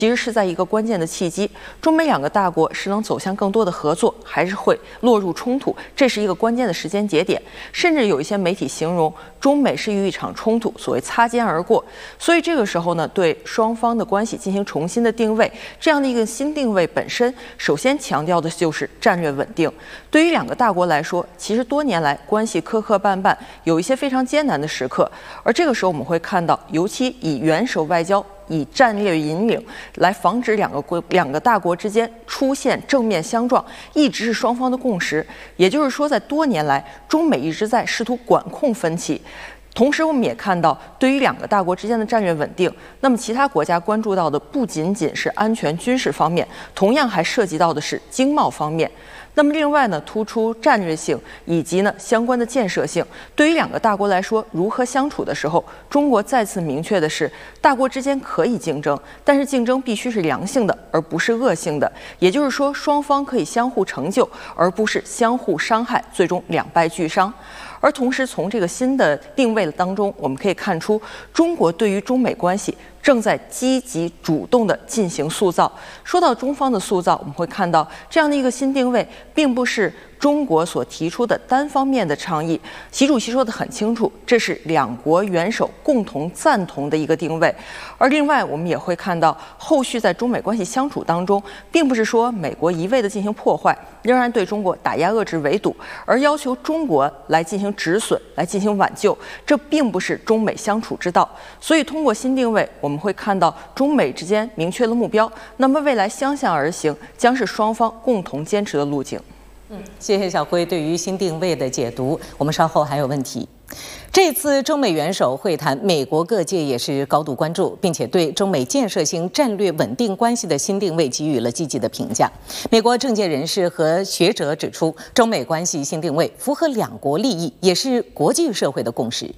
其实是在一个关键的契机，中美两个大国是能走向更多的合作，还是会落入冲突？这是一个关键的时间节点。甚至有一些媒体形容中美是与一场冲突所谓擦肩而过。所以这个时候呢，对双方的关系进行重新的定位，这样的一个新定位本身，首先强调的就是战略稳定。对于两个大国来说，其实多年来关系磕磕绊绊，有一些非常艰难的时刻。而这个时候我们会看到，尤其以元首外交。以战略引领来防止两个大国之间出现正面相撞，一直是双方的共识。也就是说，在多年来，中美一直在试图管控分歧。同时，我们也看到，对于两个大国之间的战略稳定，那么其他国家关注到的不仅仅是安全军事方面，同样还涉及到的是经贸方面。那么另外呢，突出战略性以及呢相关的建设性。对于两个大国来说，如何相处的时候，中国再次明确的是，大国之间可以竞争，但是竞争必须是良性的，而不是恶性的。也就是说，双方可以相互成就，而不是相互伤害，最终两败俱伤。而同时，从这个新的定位当中，我们可以看出，中国对于中美关系正在积极主动地进行塑造。说到中方的塑造，我们会看到这样的一个新定位，并不是中国所提出的单方面的倡议。习主席说得很清楚，这是两国元首共同赞同的一个定位。而另外，我们也会看到，后续在中美关系相处当中，并不是说美国一味地进行破坏，仍然对中国打压遏制围堵，而要求中国来进行止损，来进行挽救，这并不是中美相处之道。所以，通过新定位，我们会看到中美之间明确了目标，那么未来相向而行将是双方共同坚持的路径。 谢谢小辉对于新定位的解读，我们稍后还有问题。这次中美元首会谈，美国各界也是高度关注，并且对中美建设性战略稳定关系的新定位给予了积极的评价。美国政界人士和学者指出，中美关系新定位符合两国利益，也是国际社会的共识。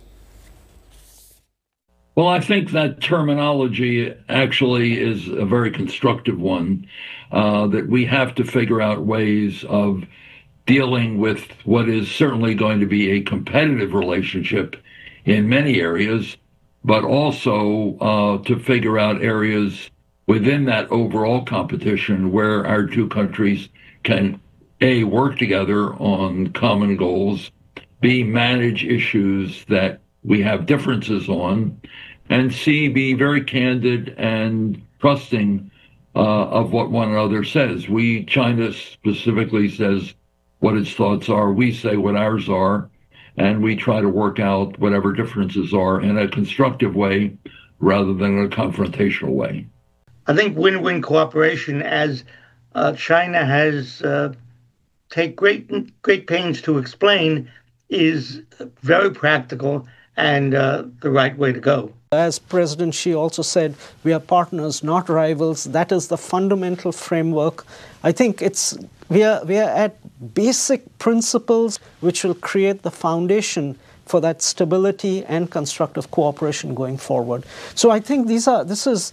Well, I think that terminology actually is a very constructive one, that we have to figure out ways of dealing with what is certainly going to be a competitive relationship in many areas, but also to figure out areas within that overall competition where our two countries can, A, work together on common goals, B, manage issues that we have differences on, and C, be very candid and trusting of what one another says. China specifically says what its thoughts are. We say what ours are, and we try to work out whatever differences are in a constructive way rather than in a confrontational way. I think win-win cooperation, as China has take great pains to explain, is very practical and the right way to go. As President Xi also said, we are partners, not rivals. That is the fundamental framework. I think we are at basic principles which will create the foundation for that stability and constructive cooperation going forward. So I think this is,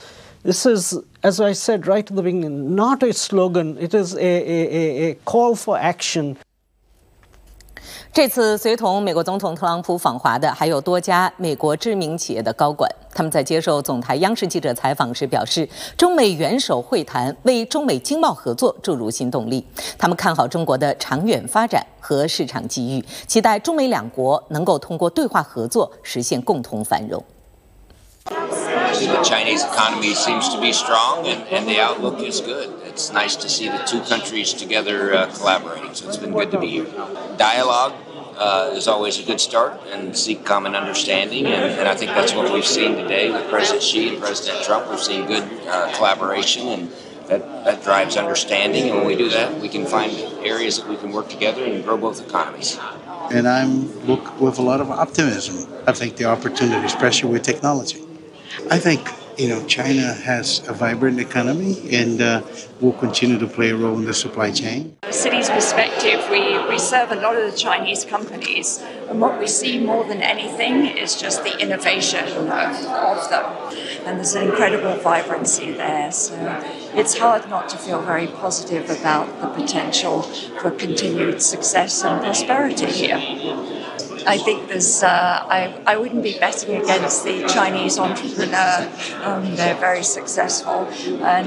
as I said right at the beginning, not a slogan. It is a call for action. 这次随同美国总统特朗普访华的还有多家美国知名企业的高管，他们在接受总台央视记者采访时表示，中美元首会谈为中美经贸合作注入新动力。他们看好中国的长远发展和市场机遇，期待中美两国能够通过对话合作实现共同繁荣。 The Chinese economy seems to be strong, and the outlook is good. It's nice to see the two countries together collaborating, so it's been good to be here. Dialogue is always a good start, and seek common understanding, and I think that's what we've seen today with President Xi and President Trump. We've seen good collaboration, and that drives understanding, and when we do that, we can find areas that we can work together and grow both economies. And I'm look with a lot of optimism. I think the opportunity, especially with technology. I think, China has a vibrant economy and will continue to play a role in the supply chain. From the city's perspective, we serve a lot of the Chinese companies, and what we see more than anything is just the innovation of them. And there's an incredible vibrancy there. So it's hard not to feel very positive about the potential for continued success and prosperity here. I think there's, I wouldn't be betting against the Chinese entrepreneur. They're very successful. And